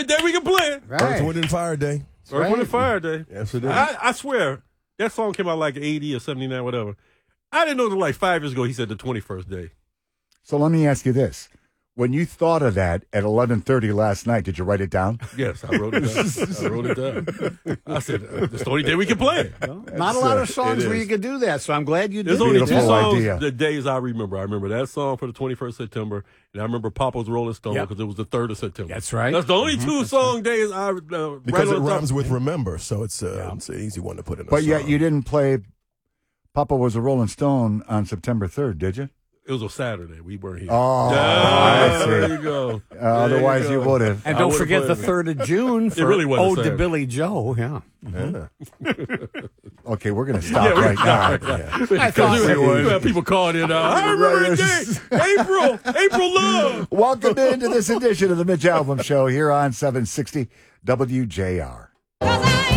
only day we can play it. Right. Earth, Wind, and Fire Day. Earth, Wind, and Fire Day. Yes, it is. I swear, that song came out like 80 or 79, whatever. I didn't know that like 5 years ago he said the 21st day. So let me ask you this. When you thought of that at 11:30 last night, did you write it down? Yes, I wrote it down. I said, it's the only day we can play it. Not a lot of songs where you could do that, so I'm glad you did. There's only two Beautiful songs, idea. the days I remember. I remember that song for the 21st September, and I remember Papa's Rolling Stone because it was the 3rd of September. That's right. That's the only two song days I Because right it on rhymes top. with remember, so it's an easy one to put in a But song. yet you didn't play Papa Was a Rolling Stone on September 3rd, did you? It was a Saturday. We weren't here. Oh, I see. There you go. Otherwise, you would have. And I don't would've forget the played 3rd of June for really wasn't Ode to Saturday. Billy Joe. Yeah. Okay, we're going to stop right now. I thought we You would. had people calling in. I remember that day. April Love. Welcome into this edition of the Mitch Albom Show here on 760 WJR.